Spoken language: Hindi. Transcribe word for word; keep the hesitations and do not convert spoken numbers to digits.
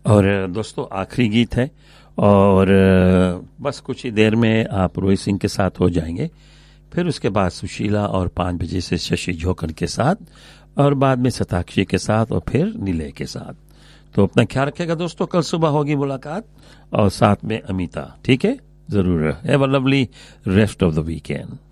और दोस्तों आखिरी गीत है और बस कुछ ही देर में आप रोहित सिंह के साथ हो जाएंगे, फिर उसके बाद सुशीला और पाँच बजे से शशि झोकन के साथ और बाद में शताक्षी के साथ और फिर नीले के साथ। तो अपना ख्याल रखिएगा दोस्तों, कल सुबह होगी मुलाकात और साथ में अमिता, ठीक है? जरूर। Have a lovely rest of the weekend.